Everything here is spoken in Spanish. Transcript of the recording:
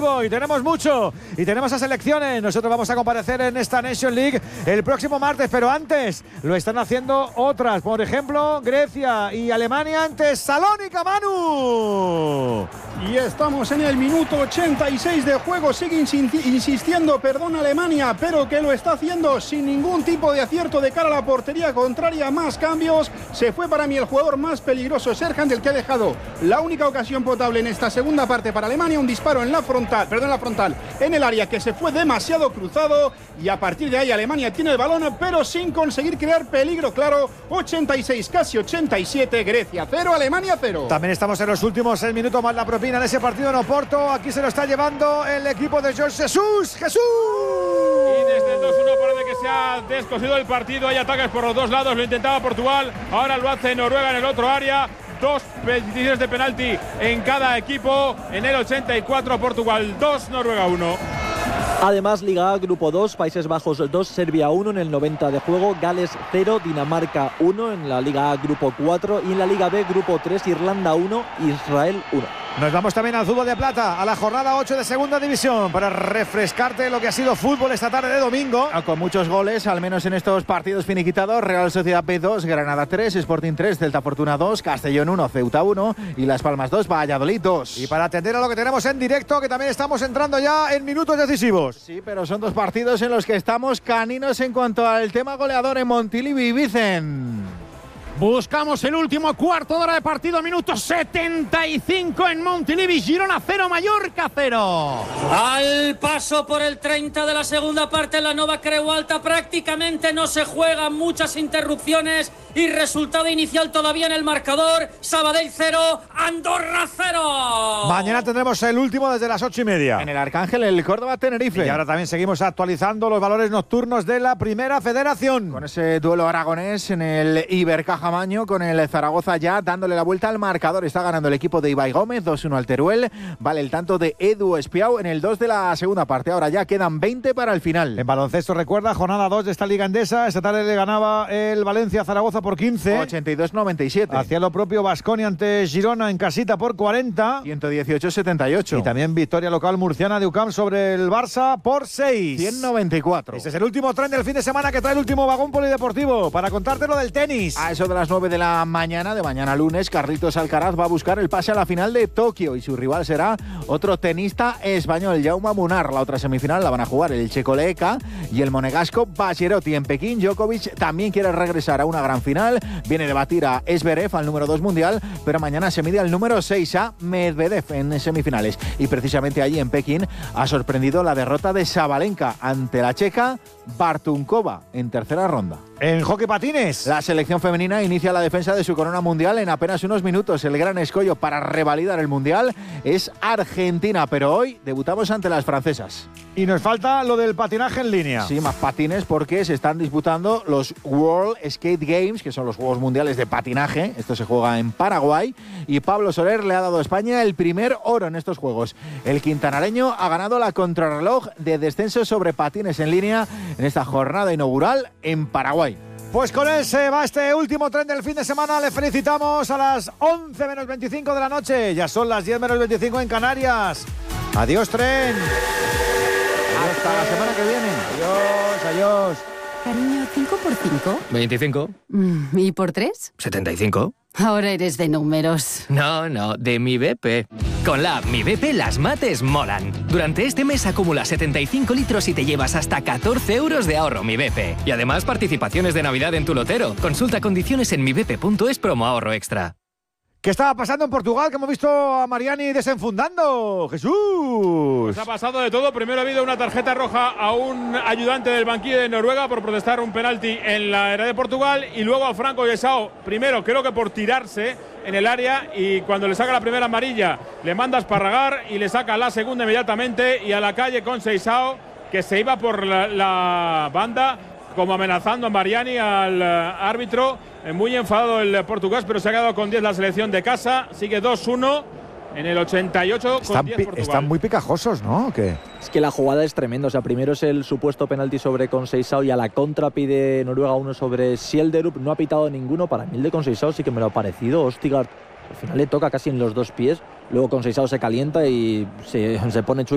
fútbol y tenemos mucho. Y tenemos a selecciones. Nosotros vamos a comparecer en esta Nation League el próximo martes, pero antes lo están haciendo otras. Por ejemplo, Grecia y Alemania ante Salónica, Manu. Y estamos en el minuto 86 de juego. Sigue insistiendo, Alemania, pero que lo está haciendo sin ningún tipo de acierto de cara a la portería contraria. Más cambios. Se fue para mí el jugador más peligroso, Serhan, del que ha dejado la única ocasión potable en esta segunda parte para Alemania. Un disparo en la frontal, en el área, que se fue demasiado cruzado. Y a partir de ahí Alemania tiene el balón, pero sin conseguir crear peligro claro. 86, casi 87, Grecia 0, Alemania 0. También estamos en los últimos 6 minutos más la propina en ese partido en Oporto. Aquí se lo está llevando el equipo de Jorge Jesus. ¡Jesús! Y desde el 2-1 parece que se ha descosido el partido. Hay ataques por los dos lados. Lo intentaba Portugal. Ahora lo hace Noruega en el otro área. 2 peticiones de penalti en cada equipo. En el 84 Portugal 2, Noruega 1. Además, Liga A, Grupo 2, Países Bajos 2, Serbia 1 en el 90 de juego, Gales 0, Dinamarca 1 en la Liga A, Grupo 4 y en la Liga B, Grupo 3, Irlanda 1, Israel 1. Nos vamos también al fútbol de plata, a la jornada 8 de segunda división, para refrescarte lo que ha sido fútbol esta tarde de domingo. Con muchos goles, al menos en estos partidos finiquitados. Real Sociedad B 2, Granada 3, Sporting 3, Celta Fortuna 2, Castellón 1, Ceuta 1 y Las Palmas 2, Valladolid 2. Y para atender a lo que tenemos en directo, que también estamos entrando ya en minutos decisivos. Sí, pero son 2 partidos en los que estamos caninos en cuanto al tema goleador en Montilivi y Vicen. Buscamos el último cuarto de hora de partido, minuto 75 en Montilivi, Girona 0, Mallorca 0. Al paso por el 30 de la segunda parte en la Nova Creu Alta, prácticamente no se juegan, muchas interrupciones y resultado inicial todavía en el marcador. Sabadell 0, Andorra 0. Mañana tendremos el último desde las 8:30. En el Arcángel, el Córdoba-Tenerife. Y ahora también seguimos actualizando los valores nocturnos de la Primera Federación. Con ese duelo aragonés en el Ibercaja Maño, con el Zaragoza ya dándole la vuelta al marcador. Está ganando el equipo de Ibai Gómez, 2-1 al Teruel. Vale el tanto de Edu Espiau en el 2 de la segunda parte. Ahora ya quedan 20 para el final. En baloncesto, recuerda, jornada 2 de esta Liga Endesa. Esta tarde le ganaba el Valencia a Zaragoza por 15. 82-97. Hacía lo propio Baskonia ante Girona en casita por 40. 118-78. Y también victoria local murciana de UCAM sobre el Barça por 6. 194. Este es el último tren del fin de semana que trae el último vagón polideportivo para contarte lo del tenis. A eso de las 9 de la mañana, de mañana lunes, Carlitos Alcaraz va a buscar el pase a la final de Tokio y su rival será otro tenista español, Jaume Munar. La otra semifinal la van a jugar el checo Leca y el monegasco Bacherotti. En Pekín, Djokovic también quiere regresar a una gran final. Viene de batir a Zverev, al número 2 mundial, pero mañana se mide al número 6 a Medvedev en semifinales. Y precisamente allí en Pekín ha sorprendido la derrota de Sabalenka ante la checa Bartunkova en tercera ronda. En hockey patines, la selección femenina inicia la defensa de su corona mundial en apenas unos minutos. El gran escollo para revalidar el mundial es Argentina, pero hoy debutamos ante las francesas. Y nos falta lo del patinaje en línea. Sí, más patines, porque se están disputando los World Skate Games, que son los Juegos Mundiales de Patinaje. Esto se juega en Paraguay y Pablo Soler le ha dado a España el primer oro en estos Juegos. El quintanareño ha ganado la contrarreloj de descenso sobre patines en línea en esta jornada inaugural en Paraguay. Pues con él se va este último tren del fin de semana. Le felicitamos a las 11 menos 25 de la noche. Ya son las 10 menos 25 en Canarias. Adiós, tren. Hasta la semana que viene. Adiós, adiós. Cariño, ¿5 por 5? 25. ¿Y por 3? 75. Ahora eres de números. No, de Mi BP. Con la app Mi BP las mates molan. Durante este mes acumula 75 litros y te llevas hasta 14 euros de ahorro Mi BP. Y además participaciones de Navidad en tu lotero. Consulta condiciones en mibp.es promo ahorro extra. ¿Qué estaba pasando en Portugal? Que hemos visto a Mariani desenfundando. ¡Jesús! Pues ha pasado de todo. Primero ha habido una tarjeta roja a un ayudante del banquillo de Noruega por protestar un penalti en la área de Portugal. Y luego a Franco Yesao, primero creo que por tirarse en el área. Y cuando le saca la primera amarilla, le manda a esparragar y le saca la segunda inmediatamente. Y a la calle con Seixao, que se iba por la banda, como amenazando a Mariani, al árbitro. Muy enfadado el portugués, pero se ha quedado con 10 la selección de casa. Sigue 2-1 en el 88 con 10 Portugal. Están muy picajosos, ¿no? ¿O qué? Es que la jugada es tremenda. O sea, primero es el supuesto penalti sobre Conceição y a la contra pide Noruega uno sobre Sielderup. No ha pitado ninguno. Para mí el de Conceição sí que me lo ha parecido. Østigard al final le toca casi en los dos pies. Luego Conceição se calienta y se pone chueco.